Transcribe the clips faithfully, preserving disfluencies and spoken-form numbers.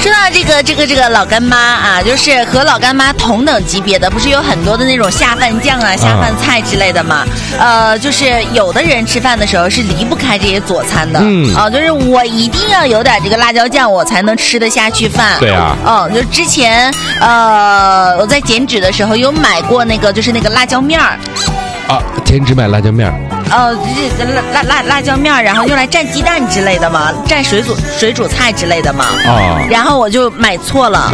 说到这个这个这个老干妈啊，就是和老干妈同等级别的，不是有很多的那种下饭酱啊、下饭菜之类的吗？啊、呃，就是有的人吃饭的时候是离不开这些佐餐的，嗯啊、呃，就是我一定要有点这个辣椒酱，我才能吃得下去饭。 对啊， 嗯，就之前呃我在减脂的时候有买过那个就是那个辣椒面儿。 啊，减脂买辣椒面儿。 呃，这辣辣辣辣椒面，然后用来蘸鸡蛋之类的嘛，蘸水煮水煮菜之类的嘛。 啊， 然后我就买错了。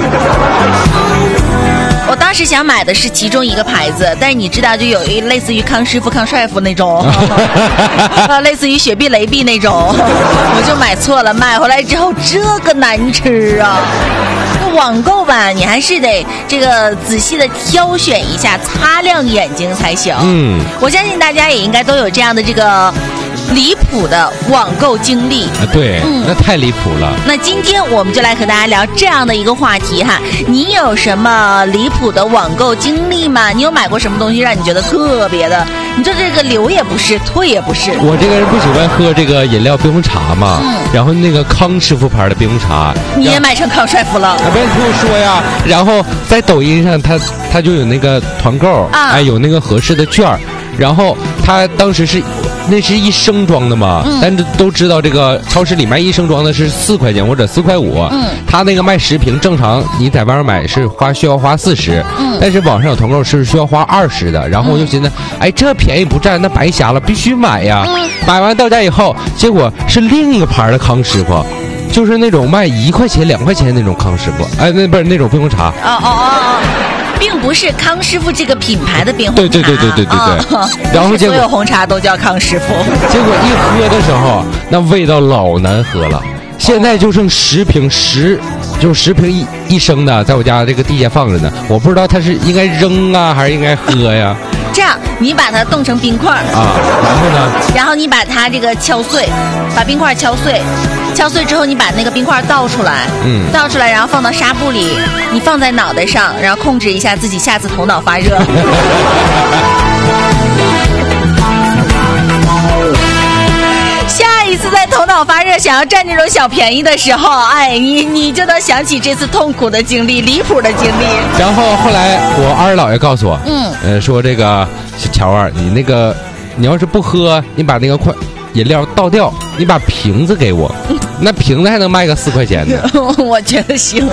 我当时想买的是其中一个牌子，但是你知道，就有一类似于康师傅、康帅傅那种，呃，类似于雪碧、雷碧那种，我就买错了。买回来之后，这个难吃啊！网购吧，你还是得这个仔细的挑选一下，擦亮眼睛才行。嗯，我相信大家也应该都有这样的这个离谱的网购经历。 啊，对，嗯，那太离谱了。 那今天我们就来和大家聊这样的一个话题哈，你有什么离谱的网购经历吗？你有买过什么东西让你觉得特别的？你说这个留也不是，退也不是。 我这个人不喜欢喝这个饮料冰红茶嘛，嗯，然后那个康师傅牌的冰红茶， 你也买成康帅傅了？ 啊，不是，你听我说呀。然后在抖音上，他他就有那个团购，啊，哎，有那个合适的券儿。然后他当时是，那是一升装的嘛，嗯，但都知道这个超市里卖一升装的是四块钱或者四块五，嗯，他那个卖十瓶，正常你在外面买是花需要花四十，嗯，但是网上有团购是需要花二十的。然后我就寻思，哎，这便宜不占，那白瞎了，必须买呀。嗯，买完到家以后，结果是另一个牌的康师傅。就是那种卖一块钱、两块钱那种康师傅，哎，那不是那种冰红茶。 哦哦哦，并不是康师傅这个品牌的冰红茶。 对对对对对对对。 哦，然后所有红茶都叫康师傅。 结果一喝的时候，那味道老难喝了。现在就剩十瓶十，就十瓶一一升的，在我家这个地下放着呢。我不知道它是应该扔啊，还是应该喝呀？ 这样，你把它冻成冰块啊，然后呢？ 然后你把它这个敲碎，把冰块敲碎，敲碎之后你把那个冰块倒出来，嗯，倒出来，然后放到纱布里，你放在脑袋上，然后控制一下自己下次头脑发热。下一次在头脑发热想要占这种小便宜的时候，哎，你你就能想起这次痛苦的经历、离谱的经历。 然后后来我二姥爷告诉我，嗯，呃，说这个乔儿，你那个你要是不喝，你把那个快饮料倒掉，你把瓶子给我，那瓶子还能卖个四块钱呢。 我觉得行。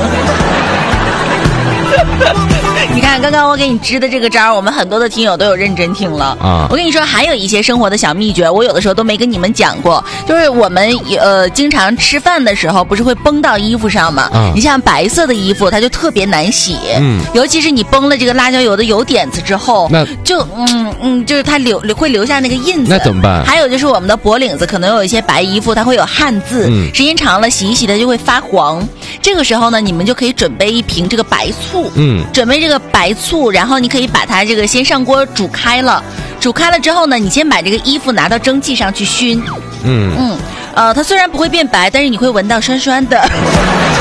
你看，刚刚我给你支的这个招，我们很多的听友都有认真听了啊！我跟你说，还有一些生活的小秘诀，我有的时候都没跟你们讲过。就是我们呃，经常吃饭的时候，不是会崩到衣服上吗？啊，你像白色的衣服，它就特别难洗，嗯，尤其是你崩了这个辣椒油的油点子之后，那就嗯嗯，就是它留会留下那个印子。 那怎么办？ 还有就是我们的脖领子可能有一些白衣服，它会有汗渍，嗯，时间长了洗一洗它就会发黄。这个时候呢，你们就可以准备一瓶这个白醋，嗯，准备这个白醋，然后你可以把它这个先上锅煮开了，煮开了之后呢，你先把这个衣服拿到蒸汽上去熏，嗯嗯，呃，它虽然不会变白，但是你会闻到酸酸的。